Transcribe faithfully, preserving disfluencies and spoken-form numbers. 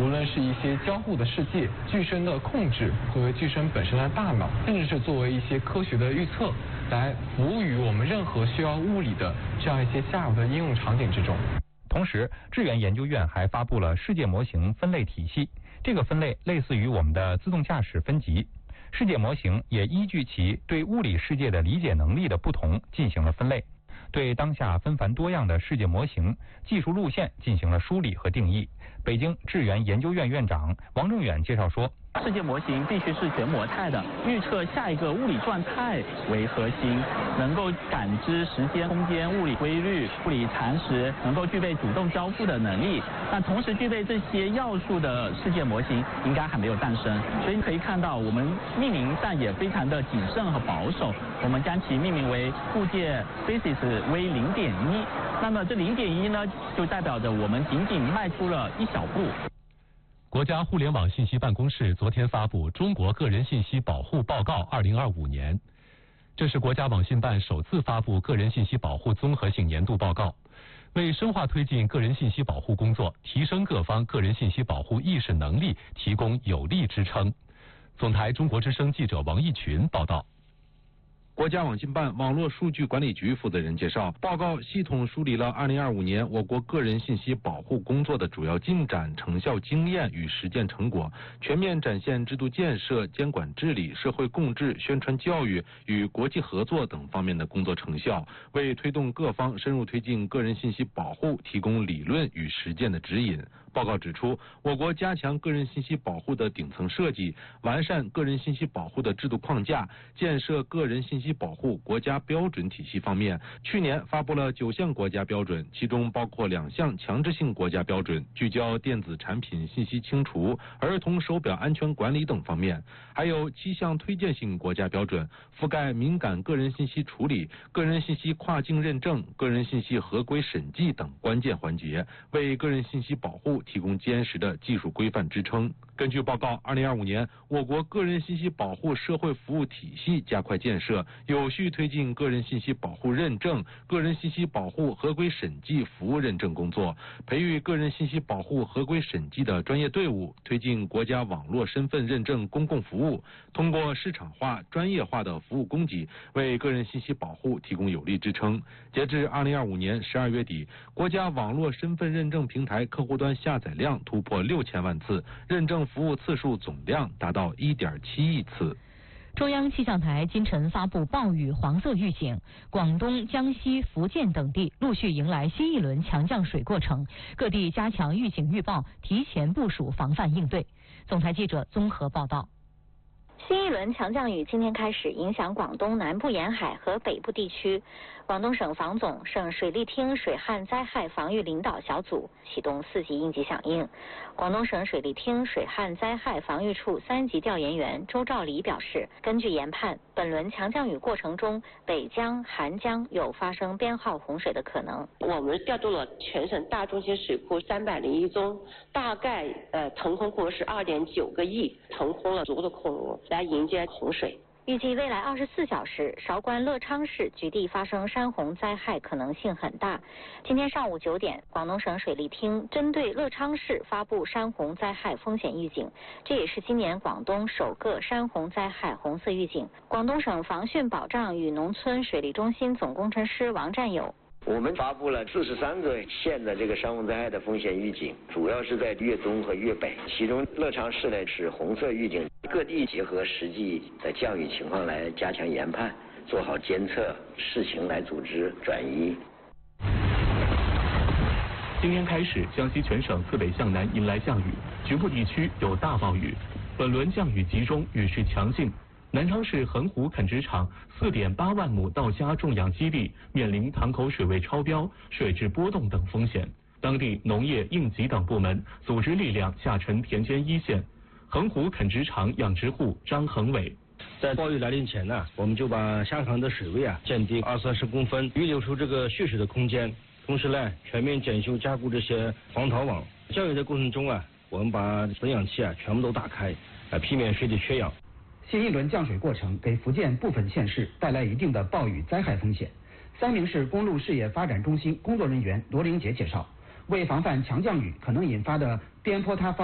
无论是一些交互的世界、具身的控制和具身本身的大脑，甚至是作为一些科学的预测，来服务于我们任何需要物理的这样一些下游的应用场景之中。 同时，智源研究院还发布了世界模型分类体系，这个分类类似于我们的自动驾驶分级。世界模型也依据其对物理世界的理解能力的不同进行了分类，对当下纷繁多样的世界模型技术路线进行了梳理和定义。北京智源研究院院长王正远介绍说， 世界模型必须是全模态的，预测下一个物理状态为核心，能够感知时间、空间、物理规律、物理常识，能够具备主动交互的能力。那同时具备这些要素的世界模型应该还没有诞生，所以你可以看到我们命名上也非常的谨慎和保守，我们将其命名为固界 Species V 零点一。那么这零点一呢，就代表着我们仅仅迈出了一小步。 国家互联网信息办公室昨天发布《中国个人信息保护报告二零二五年》，这是国家网信办首次发布个人信息保护综合性年度报告，为深化推进个人信息保护工作，提升各方个人信息保护意识能力提供有力支撑。总台中国之声记者王义群报道。 国家网信办网络数据管理局负责人介绍，报告系统梳理了二零二五年我国个人信息保护工作的主要进展、成效经验与实践成果，全面展现制度建设、监管治理、社会共治、宣传教育与国际合作等方面的工作成效，为推动各方深入推进个人信息保护提供理论与实践的指引。报告指出，我国加强个人信息保护的顶层设计，完善个人信息保护的制度框架，建设个人信息保护国家标准体系方面，去年发布了九项国家标准，其中包括两项强制性国家标准，聚焦电子产品信息清除、儿童手表安全管理等方面，还有七项推荐性国家标准，覆盖敏感个人信息处理、个人信息跨境认证、个人信息合规审计等关键环节，为个人信息保护提供坚实的技术规范支撑。根据报告，二零二五年我国个人信息保护社会服务体系加快建设，有序推进个人信息保护认证、个人信息保护合规审计服务认证工作，培育个人信息保护合规审计的专业队伍，推进国家网络身份认证公共服务，通过市场化、专业化的服务供给，为个人信息保护提供有力支撑。截至二零二五年十二月底，国家网络身份认证平台客户端下载量突破六千万次，认证服务次数总量达到一点七亿次。 中央气象台今晨发布暴雨黄色预警，广东、江西、福建等地陆续迎来新一轮强降水过程，各地加强预警预报，提前部署防范应对。总台记者综合报道。 新一轮强降雨今天开始影响广东南部沿海和北部地区，广东省防总、省水利厅水旱灾害防御领导小组启动四级应急响应。广东省水利厅水旱灾害防御处三级调研员周兆礼表示，根据研判，本轮强降雨过程中，北江、韩江有发生编号洪水的可能。 我们调动了全省大中型水库三百零一宗，大概呃腾空库是二点九个亿，腾空了足够的空屋来迎接洪水。 预计未来二十四小时，韶关乐昌市局地发生山洪灾害可能性很大。今天上午九点，广东省水利厅针对乐昌市发布山洪灾害风险预警，这也是今年广东首个山洪灾害红色预警。广东省防汛保障与农村水利中心总工程师王占友。 我们发布了四十三个县的这个山洪灾害的风险预警，主要是在粤东和粤北，其中乐昌市呢是红色预警。各地结合实际的降雨情况来加强研判，做好监测，视情来组织转移。 今天开始，江西全省自北向南迎来降雨，局部地区有大暴雨。本轮降雨集中，雨势强劲。南昌市横湖垦殖场四点八万亩稻家种养基地面临塘口水位超标、水质波动等风险。当地农业、应急等部门组织力量下沉田间一线。横湖垦殖场养殖户张恒伟， 在暴雨来临前呢，我们就把下塘的水位啊降低二三十公分，预留出这个蓄水的空间。同时呢，全面检修加固这些防逃网。降雨的过程中啊，我们把增氧器啊全部都打开，啊，避免水体缺氧。 新一轮降水过程给福建部分县市带来一定的暴雨灾害风险。三明市公路事业发展中心工作人员罗玲杰介绍，为防范强降雨可能引发的颠簸塌方